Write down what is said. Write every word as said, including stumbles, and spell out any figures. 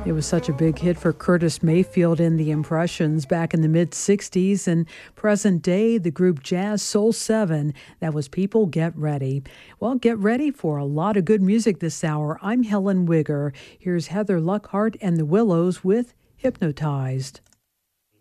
It was such a big hit for Curtis Mayfield and the Impressions back in the mid-sixties, and present day, the group Jazz Soul seven, that was People Get Ready. Well, get ready for a lot of good music this hour. I'm Helen Wigger. Here's Heather Luckhart and the Willows with Hypnotized.